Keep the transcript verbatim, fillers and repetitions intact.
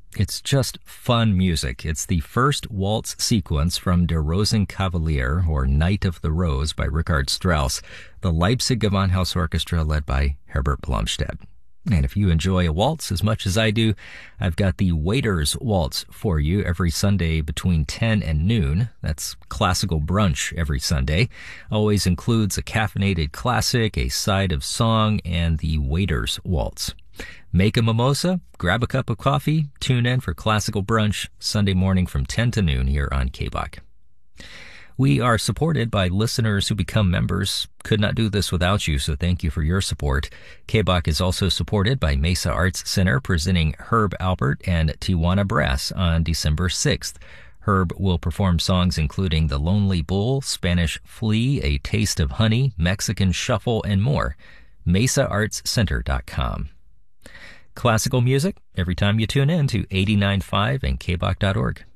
It's just fun music. It's the first waltz sequence from Der Rosenkavalier, or Knight of the Rose, by Richard Strauss, the Leipzig Gewandhaus Orchestra led by Herbert Blomstedt. And if you enjoy a waltz as much as I do, I've got the Waiters Waltz for you every Sunday between ten and noon. That's classical brunch every Sunday. Always includes a caffeinated classic, a side of song, and the Waiters Waltz. Make a mimosa, grab a cup of coffee, tune in for classical brunch Sunday morning from ten to noon here on K B O C. We are supported by listeners who become members. Could not do this without you, so thank you for your support. K B O C is also supported by Mesa Arts Center, presenting Herb Alpert and Tijuana Brass on December sixth. Herb will perform songs including The Lonely Bull, Spanish Flea, A Taste of Honey, Mexican Shuffle, and more. mesa arts center dot com. Classical music every time you tune in to eighty-nine point five and K B O C dot org.